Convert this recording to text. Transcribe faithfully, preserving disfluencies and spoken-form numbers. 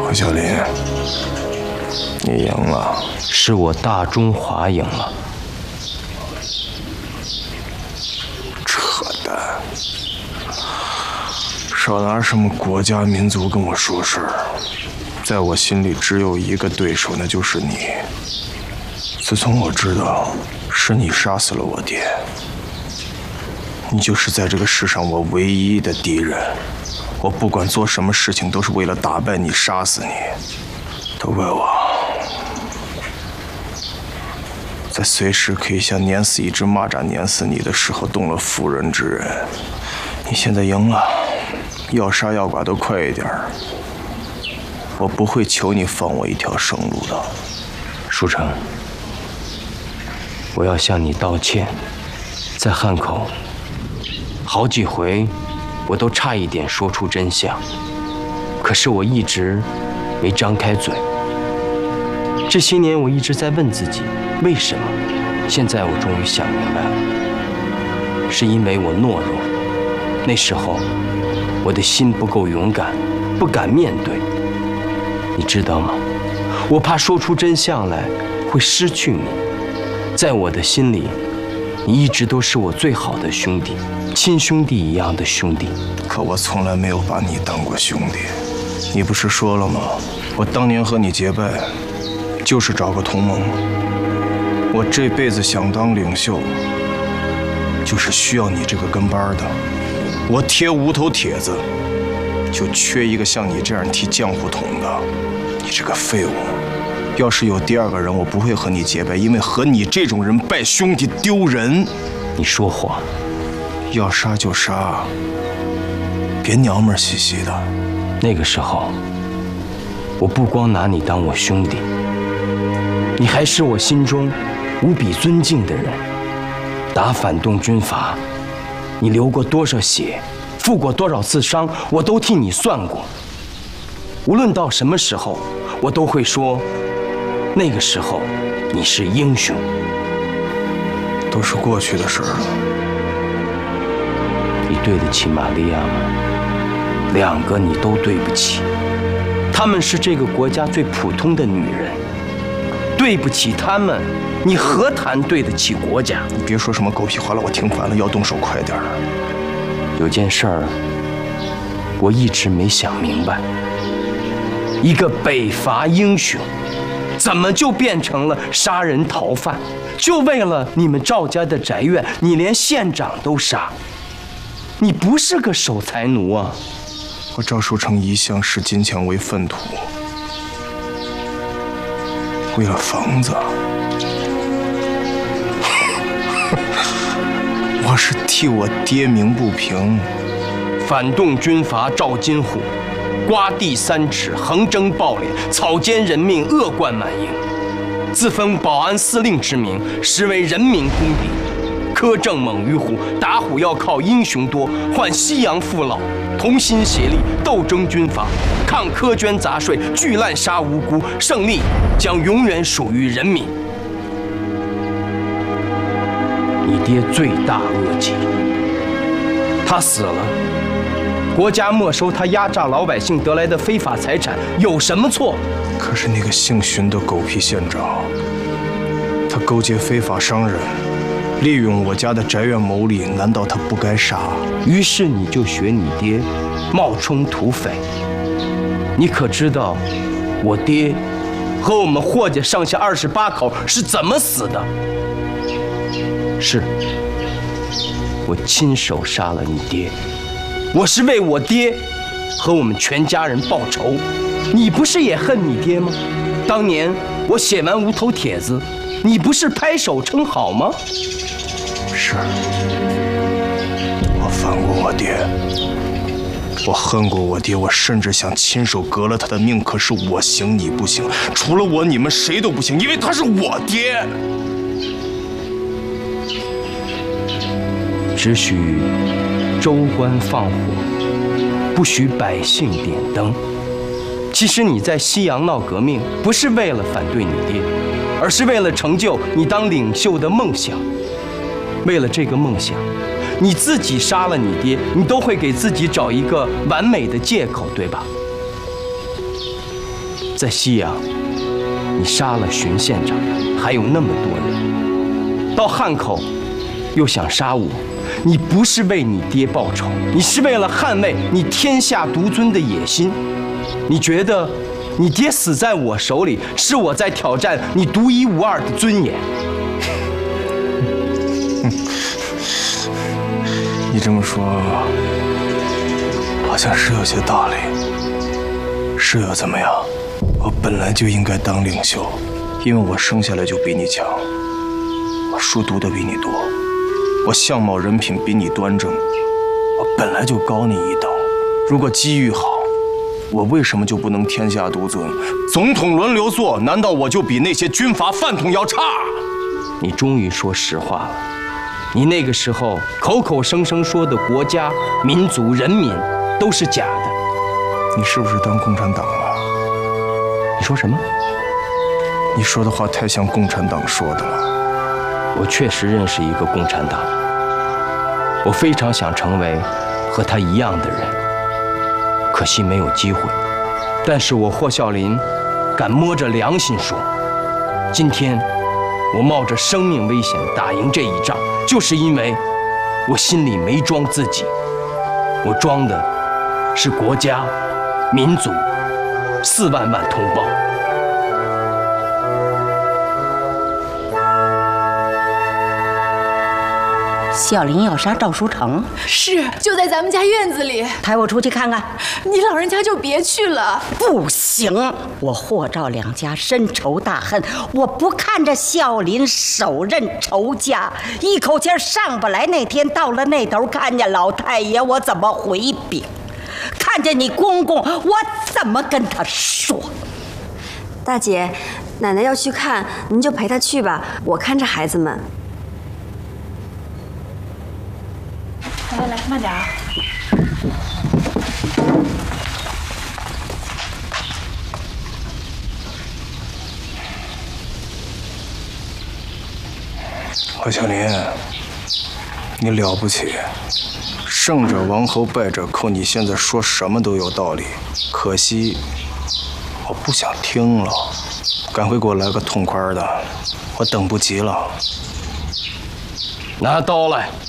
何小林，你赢了， 是我大中华赢了。 扯淡！少拿什么国家民族跟我说事儿，在我心里只有一个对手，那就是你。自从我知道是你杀死了我爹，你就是在这个世上我唯一的敌人。我不管做什么事情，都是为了打败你，杀死你。都怪我，在随时可以像碾死一只蚂蚱碾死你的时候动了妇人之仁。你现在赢了，要杀要剐都快一点儿。我不会求你放我一条生路的。 书成，我要向你道歉。在汉口，好几回我都差一点说出真相，可是我一直没张开嘴。这些年我一直在问自己，为什么？现在我终于想明白了，是因为我懦弱。那时候我的心不够勇敢，不敢面对。你知道吗？我怕说出真相来会失去你。在我的心里，你一直都是我最好的兄弟，亲兄弟一样的兄弟。 可我从来没有把你当过兄弟。你不是说了吗？我当年和你结拜，就是找个同盟。我这辈子想当领袖，就是需要你这个跟班的。我贴五头帖子，就缺一个像你这样提浆糊桶的。你这个废物！要是有第二个人，我不会和你结拜，因为和你这种人拜兄弟丢人。 你说谎！ 要杀就杀，别娘们儿兮兮的。 那个时候，我不光拿你当我兄弟，你还是我心中无比尊敬的人。打反动军阀，你流过多少血，负过多少次伤，我都替你算过。无论到什么时候，我都会说，那个时候你是英雄。 都是过去的事了。 你对得起玛利亚吗？两个你都对不起。她们是这个国家最普通的女人，对不起她们，你何谈对得起国家？ 你别说什么狗屁话了，我听烦了，要动手快点儿。 有件事儿，我一直没想明白。一个北伐英雄，怎么就变成了杀人逃犯？就为了你们赵家的宅院，你连县长都杀，你不是个守财奴啊！ 我赵书成一向视金钱为粪土，为了房子，我是替我爹鸣不平。 反动军阀赵金虎，刮地三尺，横征暴敛，草菅人命，恶贯满盈。自封保安司令之名，实为人民公敌。苛政猛于虎，打虎要靠英雄多，唤西洋父老同心协力，斗争军阀，抗苛捐杂税，拒滥杀无辜，胜利将永远属于人民。你爹罪大恶极，他死了，国家没收他压榨老百姓得来的非法财产，有什么错？ 可是那个姓荀的狗屁县长，他勾结非法商人，利用我家的宅院牟利，难道他不该杀？ 于是你就学你爹，冒充土匪。你可知道，我爹和我们霍家上下二十八口是怎么死的？是，我亲手杀了你爹。我是为我爹和我们全家人报仇。你不是也恨你爹吗？当年我写完无头帖子，你不是拍手称好吗？ 是，我反过我爹，我恨过我爹，我甚至想亲手革了他的命。可是我行你不行，除了我你们谁都不行，因为他是我爹。 只许州官放火，不许百姓点灯。其实你在西洋闹革命，不是为了反对你爹，而是为了成就你当领袖的梦想。为了这个梦想，你自己杀了你爹，你都会给自己找一个完美的借口，对吧？ 在西阳，你杀了荀县长，还有那么多人；到汉口，又想杀我。你不是为你爹报仇，你是为了捍卫你天下独尊的野心。你觉得你爹死在我手里，是我在挑战你独一无二的尊严？ 你这么说，好像是有些道理。是又怎么样？我本来就应该当领袖，因为我生下来就比你强，我书读的比你多，我相貌人品比你端正，我本来就高你一等。如果机遇好，我为什么就不能天下独尊？总统轮流做，难道我就比那些军阀饭桶要差？ 你终于说实话了。你那个时候口口声声说的国家、民族、人民都是假的。 你是不是当共产党了？ 你说什么？ 你说的话太像共产党说的了。 我确实认识一个共产党，我非常想成为和他一样的人，可惜没有机会。但是我霍孝林敢摸着良心说，今天我冒着生命危险打赢这一仗，就是因为我心里没装自己，我装的是国家、民族、四万万同胞。 小林要杀赵书成， 是就在咱们家院子里。 抬我出去看看。 你老人家就别去了。 不行，我霍赵两家深仇大恨，我不看着孝林手刃仇家，一口气上不来。那天到了那头，看见老太爷，我怎么回禀？看见你公公，我怎么跟他说？ 大姐，奶奶要去看，您就陪她去吧，我看着孩子们。 来来来，慢点啊！ 何小林，你了不起，胜者王侯，败者寇。你现在说什么都有道理，可惜我不想听了。赶快给我来个痛快的，我等不及了。 拿刀来。